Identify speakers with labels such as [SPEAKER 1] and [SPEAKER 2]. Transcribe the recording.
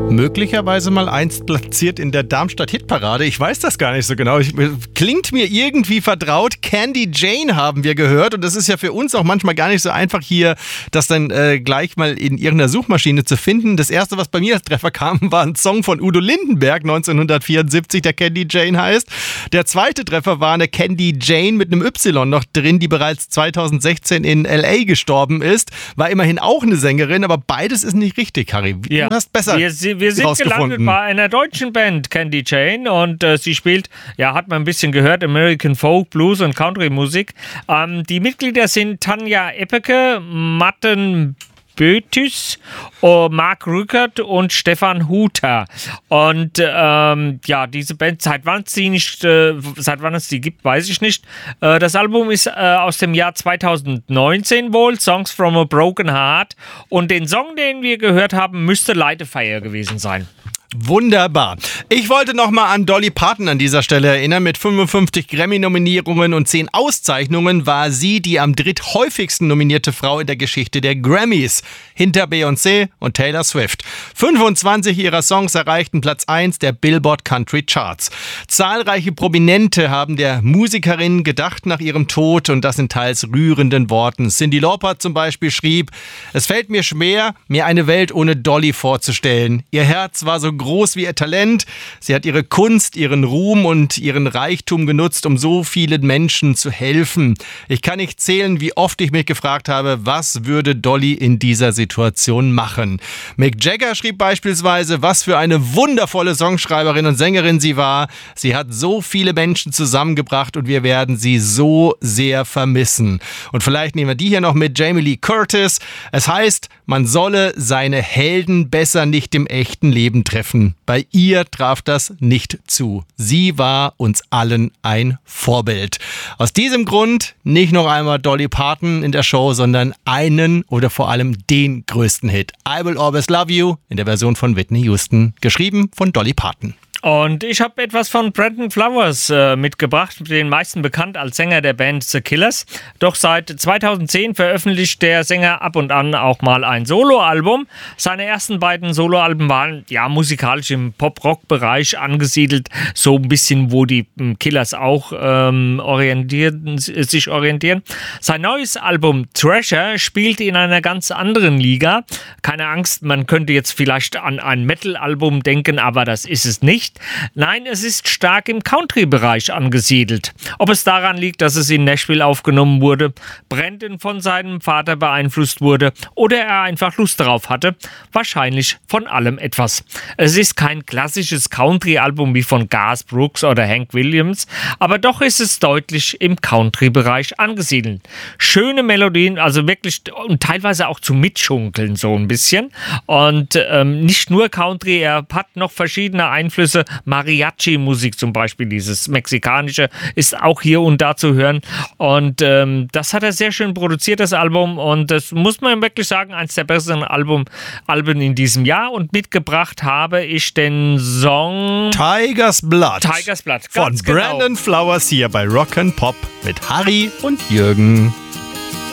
[SPEAKER 1] Möglicherweise mal einst platziert in der Darmstadt-Hitparade. Ich weiß das gar nicht so genau. Klingt mir irgendwie vertraut. Candy Jane haben wir gehört. Und das ist ja für uns auch manchmal gar nicht so einfach, hier das dann gleich mal in irgendeiner Suchmaschine zu finden. Das erste, was bei mir als Treffer kam, war ein Song von Udo Lindenberg 1974, der Candy Jane heißt. Der zweite Treffer war eine Candy Jane mit einem Y noch drin, die bereits 2016 in L.A. gestorben ist. War immerhin auch eine Sängerin, aber beides ist nicht richtig, Harry.
[SPEAKER 2] Ja.
[SPEAKER 1] Du hast besser
[SPEAKER 2] Wir sind gelandet bei einer deutschen Band, Candy Jane, und sie spielt, ja, hat man ein bisschen gehört, American Folk, Blues und Country Musik. Die Mitglieder sind Tanja Eppeke, Matten Bötys, Mark Rückert und Stefan Huter. Und diese Band, seit wann es die gibt, weiß ich nicht. Das Album ist aus dem Jahr 2019 wohl, Songs from a Broken Heart. Und den Song, den wir gehört haben, müsste Light a Fire gewesen sein.
[SPEAKER 1] Wunderbar. Ich wollte nochmal an Dolly Parton an dieser Stelle erinnern. Mit 55 Grammy-Nominierungen und 10 Auszeichnungen war sie die am dritthäufigsten nominierte Frau in der Geschichte der Grammys. Hinter Beyoncé und Taylor Swift. 25 ihrer Songs erreichten Platz 1 der Billboard Country Charts. Zahlreiche Prominente haben der Musikerin gedacht nach ihrem Tod, und das in teils rührenden Worten. Cyndi Lauper zum Beispiel schrieb: Es fällt mir schwer, mir eine Welt ohne Dolly vorzustellen. Ihr Herz war so groß wie ihr Talent. Sie hat ihre Kunst, ihren Ruhm und ihren Reichtum genutzt, um so vielen Menschen zu helfen. Ich kann nicht zählen, wie oft ich mich gefragt habe, was würde Dolly in dieser Situation machen. Mick Jagger schrieb beispielsweise, was für eine wundervolle Songschreiberin und Sängerin sie war. Sie hat so viele Menschen zusammengebracht und wir werden sie so sehr vermissen. Und vielleicht nehmen wir die hier noch mit, Jamie Lee Curtis. Es heißt, man solle seine Helden besser nicht im echten Leben treffen. Bei ihr traf das nicht zu. Sie war uns allen ein Vorbild. Aus diesem Grund nicht noch einmal Dolly Parton in der Show, sondern einen oder vor allem den größten Hit. I Will Always Love You in der Version von Whitney Houston, geschrieben von Dolly Parton.
[SPEAKER 2] Und ich habe etwas von Brandon Flowers mitgebracht, den meisten bekannt als Sänger der Band The Killers. Doch seit 2010 veröffentlicht der Sänger ab und an auch mal ein Soloalbum. Seine ersten beiden Soloalben waren ja musikalisch im Pop-Rock-Bereich angesiedelt, so ein bisschen, wo die Killers auch sich orientieren. Sein neues Album Treasure spielt in einer ganz anderen Liga. Keine Angst, man könnte jetzt vielleicht an ein Metal-Album denken, aber das ist es nicht. Nein, es ist stark im Country-Bereich angesiedelt. Ob es daran liegt, dass es in Nashville aufgenommen wurde, Brandon von seinem Vater beeinflusst wurde oder er einfach Lust darauf hatte, wahrscheinlich von allem etwas. Es ist kein klassisches Country-Album wie von Garth Brooks oder Hank Williams, aber doch ist es deutlich im Country-Bereich angesiedelt. Schöne Melodien, also wirklich, und teilweise auch zu mitschunkeln so ein bisschen. Und nicht nur Country, er hat noch verschiedene Einflüsse. Mariachi-Musik zum Beispiel, dieses mexikanische, ist auch hier und da zu hören. Und das hat er sehr schön produziert, das Album. Und das muss man wirklich sagen, eines der besseren Alben in diesem Jahr. Und mitgebracht habe ich den Song
[SPEAKER 1] Tiger's Blood.
[SPEAKER 2] Tiger's Blood,
[SPEAKER 1] von
[SPEAKER 2] ganz genau.
[SPEAKER 1] Brandon Flowers hier bei Rock & Pop mit Harry und Jürgen.